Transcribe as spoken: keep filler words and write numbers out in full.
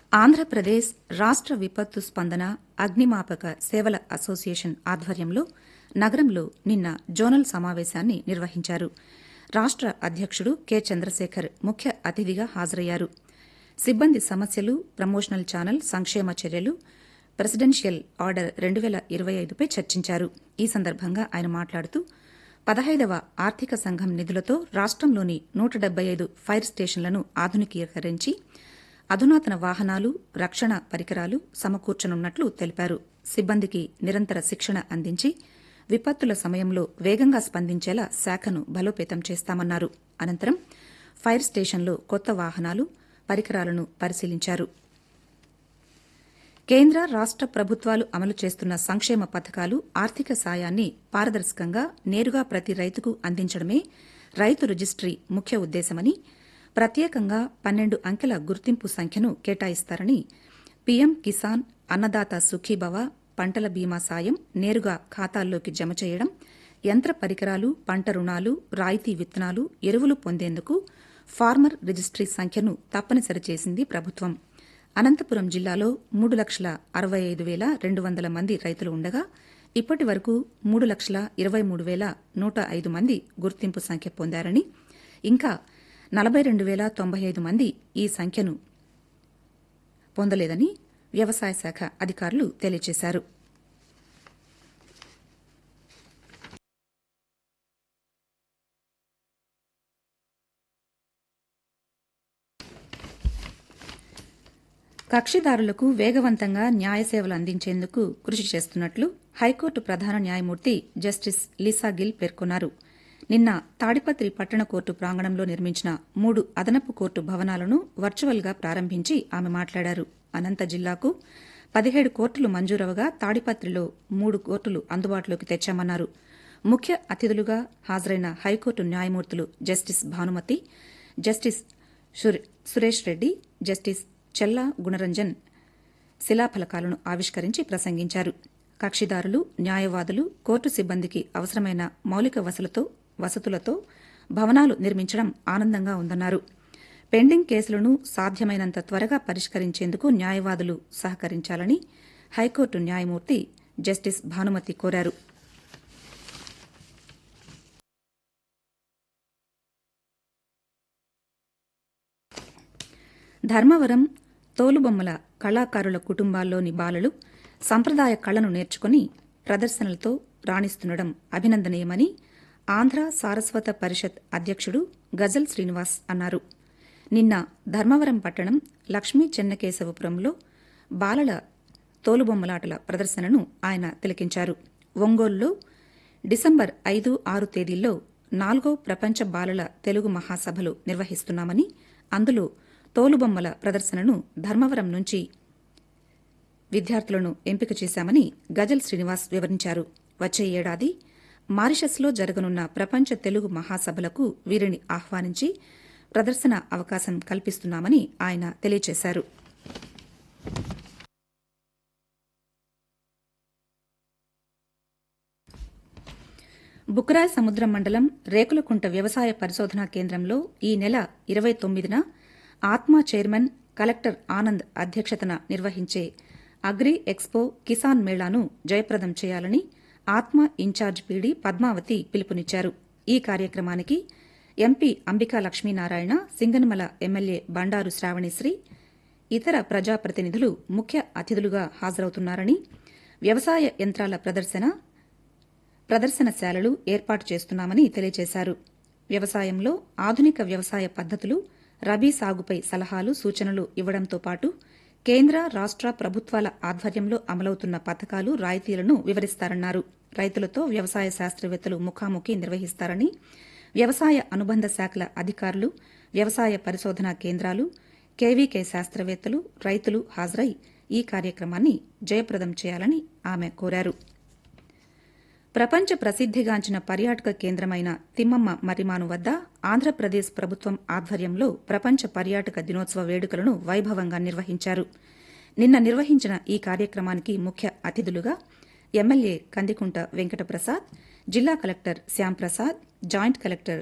ఆంధ్రప్రదేశ్ రాష్ట విపత్తు స్పందన అగ్నిమాపక సేవల అసోసియేషన్ ఆధ్వర్యంలో నగరంలో నిన్న జోనల్ సమావేశాన్ని నిర్వహించారు. రాష్ట అధ్యకుడు కె చంద్రశేఖర్ ముఖ్య అతిథిగా హాజరయ్యారు. సిబ్బంది సమస్యలు, ప్రమోషనల్ ఛానల్, సంక్షేమ చర్యలు, ప్రెసిడెన్షియల్ ఆర్డర్ రెండు పేల ఇరవై ఐదుపై చర్చించారు. ఈ సందర్భంగా ఆయన మాట్లాడుతూ పదహైదవ ఆర్థిక సంఘం నిధులతో రాష్టంలోని నూట డెబ్బై ఐదు ఫైర్ స్టేషన్లను ఆధునికీకరించి అధునాతన వాహనాలు, రక్షణ పరికరాలు సమకూర్చనున్నట్లు తెలిపారు. సిబ్బందికి నిరంతర శిక్షణ అందించి విపత్తుల సమయంలో వేగంగా స్పందించేలా శాఖను బలోపేతం చేస్తామన్నారు. అనంతరం ఫైర్ స్టేషన్లో కొత్త వాహనాలు, పరికరాలను పరిశీలించారు. కేంద్ర రాష్ట ప్రభుత్వాలు అమలు చేస్తున్న సంక్షేమ పథకాలు, ఆర్థిక సాయాన్ని పారదర్శకంగా నేరుగా ప్రతి రైతుకు అందించడమే రైతు రిజిస్ట్రీ ముఖ్య ఉద్దేశమని, ప్రత్యేకంగా పన్నెండు అంకెల గుర్తింపు సంఖ్యను కేటాయిస్తారని, పీఎం కిసాన్, అన్నదాత సుఖీభవ, పంటల బీమా సాయం నేరుగా ఖాతాల్లోకి జమ చేయడం, యంత్ర పరికరాలు, పంట రుణాలు, రాయితీ విత్తనాలు, ఎరువులు పొందేందుకు ఫార్మర్ రిజిస్ట్రీ సంఖ్యను తప్పనిసరి చేసింది ప్రభుత్వం. అనంతపురం జిల్లాలో మూడు లక్షల అరవై ఐదు వేల రెండు వందల మంది రైతులు ఉండగా ఇప్పటి వరకు మూడు లక్షల ఇరవై మూడు వేల నూట ఐదు మంది గుర్తింపు సంఖ్య పొందారని, ఇంకా నలభై రెండు వేల తొంభై ఐదు మంది ఈ సంఖ్యను పొందలేదని వ్యవసాయ శాఖ అధికారులు తెలియజేశారు. కక్షిదారులకు వేగవంతంగా న్యాయ సేవలు అందించేందుకు కృషి చేస్తున్నట్లు హైకోర్టు ప్రధాన న్యాయమూర్తి జస్టిస్ లీసా గిల్ పేర్కొన్నారు. నిన్న తాడిపత్రి పట్టణ కోర్టు ప్రాంగణంలో నిర్మించిన మూడు అదనపు కోర్టు భవనాలను వర్చువల్గా ప్రారంభించి ఆమె మాట్లాడారు. అనంత జిల్లాకు పదిహేడు కోర్టులు మంజూరవగా తాడిపత్రిలో మూడు కోర్టులు అందుబాటులోకి తెచ్చామన్నారు. ముఖ్య అతిథులుగా హాజరైన హైకోర్టు న్యాయమూర్తులు justice Bhanumathi, justice Suresh Reddy, justice చెల్లా గుణరంజన్ శిలాఫలకాలను ఆవిష్కరించి ప్రసంగించారు. కక్షిదారులు, న్యాయవాదులు, కోర్టు సిబ్బందికి అవసరమైన మౌలిక వసతులతో వసతులతో భవనాలు నిర్మించడం ఆనందంగా ఉందన్నారు. పెండింగ్ కేసులను సాధ్యమైనంత త్వరగా పరిష్కరించేందుకు న్యాయవాదులు సహకరించాలని హైకోర్టు న్యాయమూర్తి జస్టిస్ భానుమతి కోరారు. ధర్మవరం తోలుబొమ్మల కళాకారుల కుటుంబాల్లోని బాలలు సంప్రదాయ కళను నేర్చుకుని ప్రదర్శనలతో రాణిస్తుండడం అభినందనీయమని ఆంధ్ర సారస్వత పరిషత్ అధ్యకుడు గజల్ శ్రీనివాస్ అన్నారు. నిన్న ధర్మవరం పట్టణం లక్ష్మీ చెన్నకేశవపురంలో బాలల తోలుబొమ్మలాటల ప్రదర్శనను ఆయన తిలకించారు. ఒంగోలులో డిసెంబర్ ఐదు, ఆరు తేదీల్లో నాలుగో ప్రపంచ బాలల తెలుగు మహాసభలు నిర్వహిస్తున్నామని, అందులో తోలుబొమ్మల ప్రదర్శనను ధర్మవరం నుంచి విద్యార్థులను ఎంపిక చేశామని గజల్ శ్రీనివాస్ వివరించారు. వచ్చే ఏడాది మారిషస్లో జరగనున్న ప్రపంచ తెలుగు మహాసభలకు వీరిని ఆహ్వానించి ప్రదర్శన అవకాశం కల్పిస్తున్నామని ఆయన తెలియజేశారు. బుక్రాయ్ సముద్రం మండలం రేకులకుంట వ్యవసాయ పరిశోధనా కేంద్రంలో ఈ నెల ఇరవై తొమ్మిదిన ఆత్మ చైర్మన్ కలెక్టర్ ఆనంద్ అధ్యక్షతన నిర్వహించే అగ్రి ఎక్స్పో కిసాన్ మేళాను జయప్రదం చేయాలని ఆత్మ ఇన్ఛార్జ్ పీడీ పద్మావతి పిలుపునిచ్చారు. ఈ కార్యక్రమానికి ఎంపీ అంబికా లక్ష్మీనారాయణ, సింగనమల ఎమ్మెల్యే బండారు శ్రావణిశ్రీ, ఇతర ప్రజాప్రతినిధులు ముఖ్య అతిథులుగా హాజరవుతున్నారని, వ్యవసాయ యంత్రాల ప్రదర్శన ప్రదర్శనశాలలు ఏర్పాటు చేస్తున్నామని తెలియజేశారు. వ్యవసాయంలో ఆధునిక వ్యవసాయ పద్దతులు, రబీ సాగుపై సలహాలు, సూచనలు ఇవ్వడంతో పాటు కేంద్ర, రాష్ట ప్రభుత్వాల ఆధ్వర్యంలో అమలవుతున్న పథకాలు, రాయితీలను వివరిస్తారన్నారు. రైతులతో వ్యవసాయ శాస్త్రవేత్తలు ముఖాముఖి నిర్వహిస్తారని, వ్యవసాయ అనుబంధ శాఖల అధికారులు, వ్యవసాయ పరిశోధనా కేంద్రాలు, కేవీకే శాస్త్రవేత్తలు, రైతులు హాజరై ఈ కార్యక్రమాన్ని జయప్రదం చేయాలని ఆమె కోరారు. ప్రపంచ ప్రసిద్దిగాంచిన పర్యాటక కేంద్రమైన తిమ్మమ్మ మర్రిమాను వద్ద ఆంధ్రప్రదేశ్ ప్రభుత్వం ఆధ్వర్యంలో ప్రపంచ పర్యాటక దినోత్సవ వేడుకలను వైభవంగా నిర్వహించారు. నిన్న నిర్వహించిన ఈ కార్యక్రమానికి ముఖ్య అతిథులుగా ఎమ్మెల్యే కందికుంట వెంకటప్రసాద్, జిల్లా కలెక్టర్ శ్యాంప్రసాద్, జాయింట్ కలెక్టర్